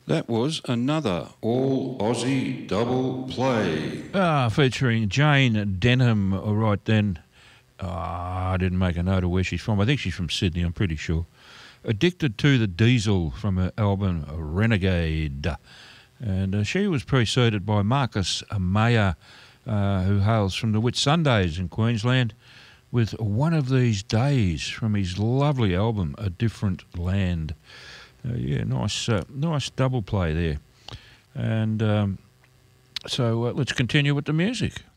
That was another all Aussie double play. Featuring Jane Denham right then. I didn't make a note of where she's from. I think she's from Sydney, I'm pretty sure. Addicted to the Diesel from her album Renegade. And she was preceded by Marcus Mayer, who hails from the Whitsundays in Queensland, with One of These Days from his lovely album A Different Land. Nice double play there. And so let's continue with the music.